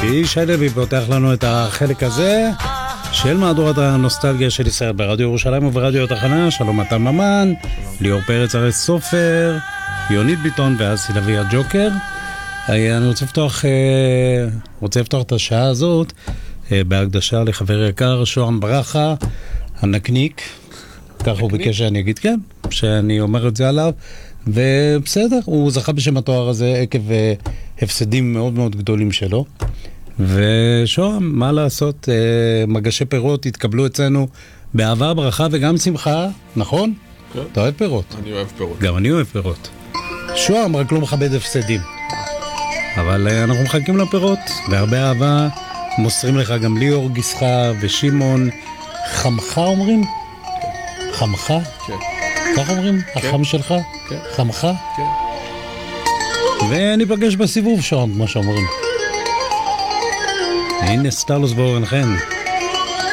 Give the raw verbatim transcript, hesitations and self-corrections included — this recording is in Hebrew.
שי שדבי פותח לנו את החלק הזה של מהדורת הנוסטלגיה של ישראל ברדיו ירושלים וברדיו התחנה. שלום מתן ממן, ליאור פרץ, ארץ סופר, יונית ביטון ואסי לוי הג'וקר. אני רוצה לפתוח, רוצה לפתוח את השעה הזאת בהקדשה לחבר יקר שוהם ברכה, הנקניק, ככה הוא ביקש שאני אגיד, כן, שאני אומר את זה עליו, ובסדר, הוא זכה בשם התואר הזה עקב הפסדים מאוד מאוד גדולים שלו. ושוהם, מה לעשות, מגשי פירות התקבלו אצלנו באהבה, ברכה וגם שמחה, נכון? כן. אתה אוהב פירות? אני אוהב פירות. גם אני אוהב פירות. שוהם רק לא מכבד הפסדים. אבל אנחנו מחכים לפירות, והרבה אהבה מוסרים לך גם ליאור גיסך ושמעון. חמך אומרים? כן. חמך? כן. כך אומרים? כן. החם שלך? כן. חמך? כן. וניפגש בסיבוב שם, כמו שאומרים. הנה סטרלוס בורן חן.